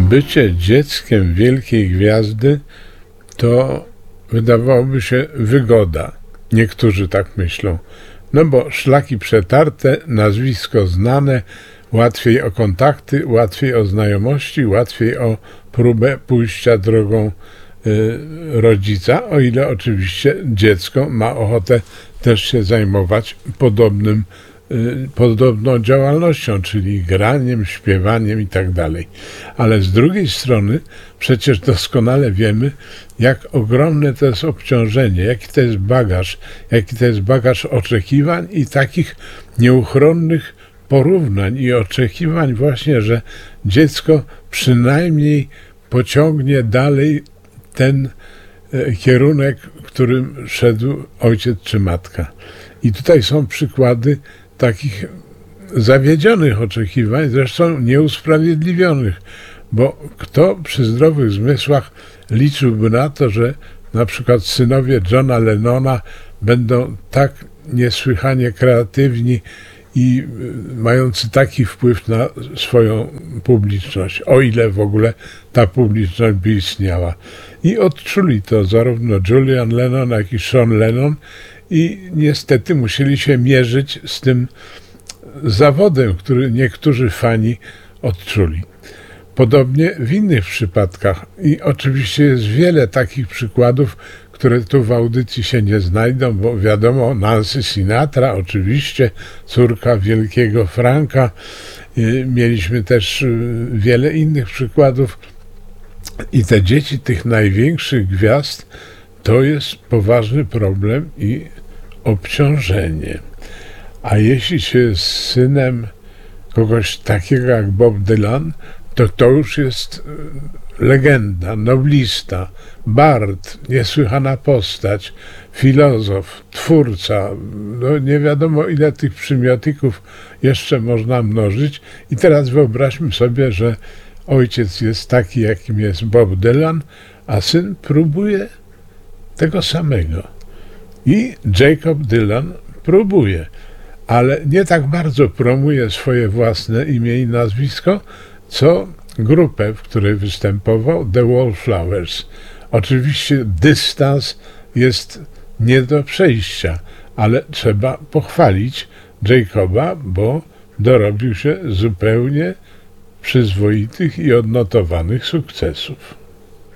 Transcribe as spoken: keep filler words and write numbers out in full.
Bycie dzieckiem wielkiej gwiazdy to wydawałoby się wygoda. Niektórzy tak myślą. No bo szlaki przetarte, nazwisko znane, łatwiej o kontakty, łatwiej o znajomości, łatwiej o próbę pójścia drogą y, rodzica, o ile oczywiście dziecko ma ochotę też się zajmować podobnym podobną działalnością, czyli graniem, śpiewaniem i tak dalej. Ale z drugiej strony przecież doskonale wiemy, jak ogromne to jest obciążenie, jaki to jest bagaż, jaki to jest bagaż oczekiwań i takich nieuchronnych porównań i oczekiwań właśnie, że dziecko przynajmniej pociągnie dalej ten kierunek, którym szedł ojciec czy matka. I tutaj są przykłady takich zawiedzionych oczekiwań, zresztą nieusprawiedliwionych, bo kto przy zdrowych zmysłach liczyłby na to, że na przykład synowie Johna Lennona będą tak niesłychanie kreatywni i mający taki wpływ na swoją publiczność, o ile w ogóle ta publiczność by istniała. I odczuli to zarówno Julian Lennon, jak i Sean Lennon, i niestety musieli się mierzyć z tym zawodem, który niektórzy fani odczuli. Podobnie w innych przypadkach. I oczywiście jest wiele takich przykładów, które tu w audycji się nie znajdą, bo wiadomo, Nancy Sinatra, oczywiście, córka wielkiego Franka. Mieliśmy też wiele innych przykładów. I te dzieci tych największych gwiazd to jest poważny problem i obciążenie. A jeśli się jest synem kogoś takiego jak Bob Dylan, to to już jest legenda, noblista, bard, niesłychana postać, filozof, twórca. No nie wiadomo, ile tych przymiotików jeszcze można mnożyć. I teraz wyobraźmy sobie, że ojciec jest taki, jakim jest Bob Dylan, a syn próbuje tego samego. I Jacob Dylan próbuje, ale nie tak bardzo promuje swoje własne imię i nazwisko, co grupę, w której występował, The Wallflowers. Oczywiście dystans jest nie do przejścia, ale trzeba pochwalić Jacoba, bo dorobił się zupełnie przyzwoitych i odnotowanych sukcesów.